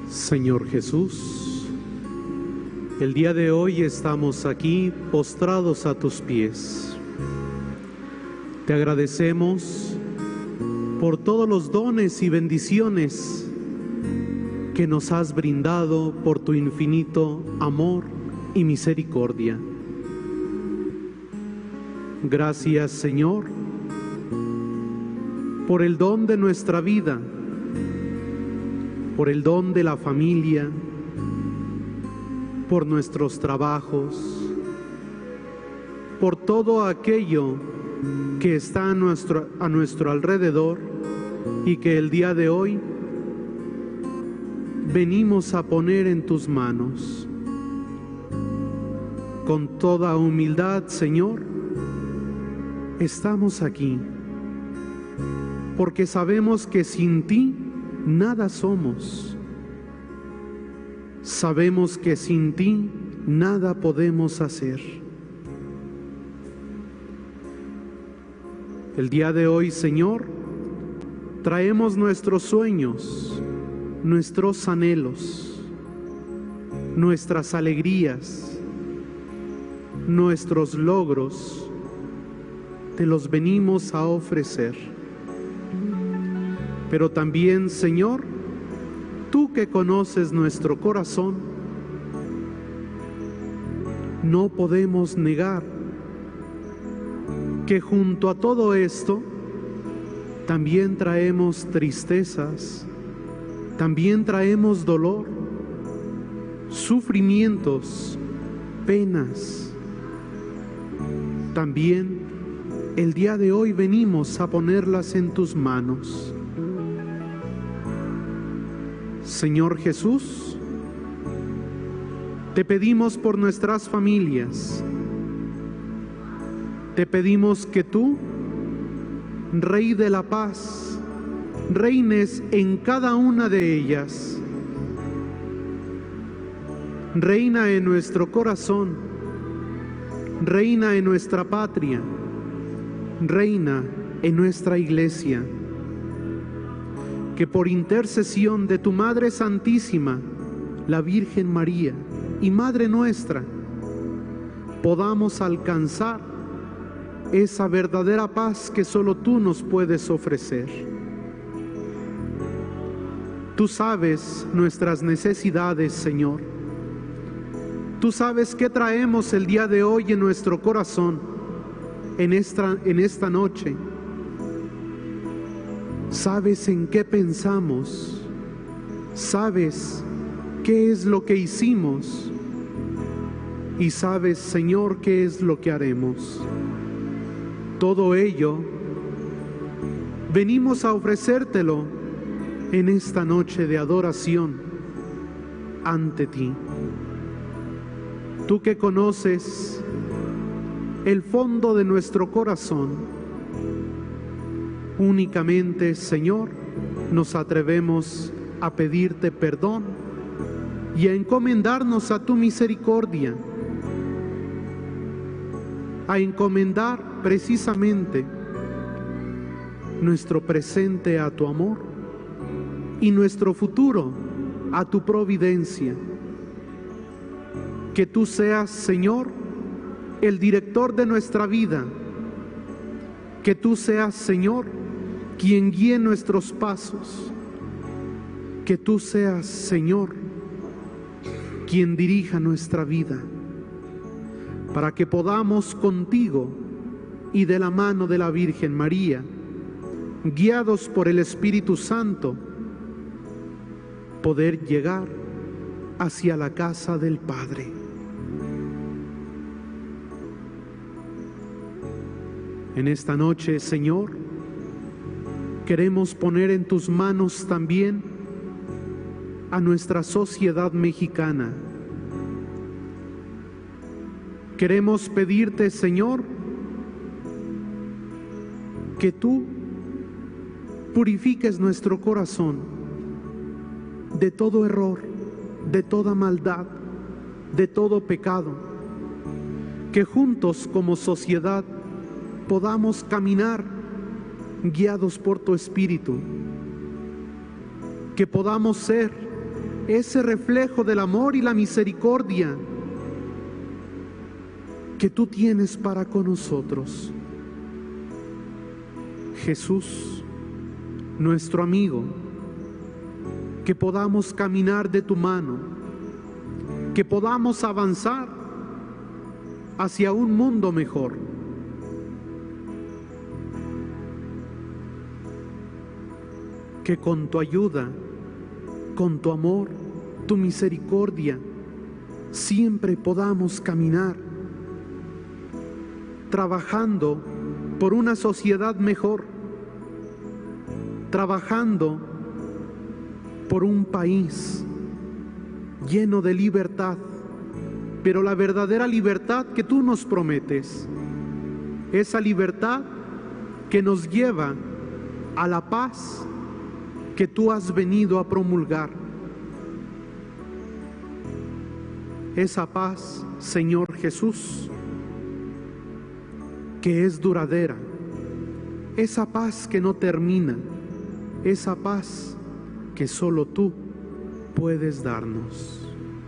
Señor Jesús, el día de hoy estamos aquí postrados a tus pies. Te agradecemos por todos los dones y bendiciones que nos has brindado por tu infinito amor y misericordia. Gracias, Señor, por el don de nuestra vida, por el don de la familia, por nuestros trabajos, por todo aquello que está a nuestro alrededor y que el día de hoy venimos a poner en tus manos. Con toda humildad, Señor, estamos aquí, porque sabemos que sin ti nada somos. Sabemos que sin ti nada podemos hacer. El día de hoy, Señor, traemos nuestros sueños, nuestros anhelos, nuestras alegrías, nuestros logros, te los venimos a ofrecer. Pero también, Señor, tú que conoces nuestro corazón, no podemos negar que junto a todo esto también traemos tristezas, también traemos dolor, sufrimientos, penas. También el día de hoy venimos a ponerlas en tus manos. Señor Jesús, te pedimos por nuestras familias, te pedimos que tú, Rey de la Paz, reines en cada una de ellas. Reina en nuestro corazón, reina en nuestra patria, reina en nuestra iglesia. Que por intercesión de tu Madre Santísima, la Virgen María y Madre nuestra, podamos alcanzar esa verdadera paz que solo tú nos puedes ofrecer. Tú sabes nuestras necesidades, Señor. Tú sabes qué traemos el día de hoy en nuestro corazón, en esta noche. Sabes en qué pensamos, sabes qué es lo que hicimos y sabes, Señor, qué es lo que haremos. Todo ello venimos a ofrecértelo en esta noche de adoración ante ti. Tú que conoces el fondo de nuestro corazón, únicamente, Señor, nos atrevemos a pedirte perdón y a encomendarnos a tu misericordia, a encomendar precisamente nuestro presente a tu amor y nuestro futuro a tu providencia. Que tú seas, Señor, el director de nuestra vida. Que tú seas, Señor, quien guíe nuestros pasos. Que tú seas, Señor, quien dirija nuestra vida, para que podamos contigo y de la mano de la Virgen María, guiados por el Espíritu Santo, poder llegar hacia la casa del Padre. En esta noche, Señor, queremos poner en tus manos también a nuestra sociedad mexicana. Queremos pedirte, Señor, que tú purifiques nuestro corazón de todo error, de toda maldad, de todo pecado. Que juntos como sociedad podamos caminar guiados por tu Espíritu, que podamos ser ese reflejo del amor y la misericordia que tú tienes para con nosotros. Jesús, nuestro amigo, que podamos caminar de tu mano, que podamos avanzar hacia un mundo mejor. Que con tu ayuda, con tu amor, tu misericordia, siempre podamos caminar, trabajando por una sociedad mejor, trabajando por un país lleno de libertad, pero la verdadera libertad que tú nos prometes, esa libertad que nos lleva a la paz que tú has venido a promulgar. Esa paz, Señor Jesús, que es duradera, esa paz que no termina, esa paz que solo tú puedes darnos.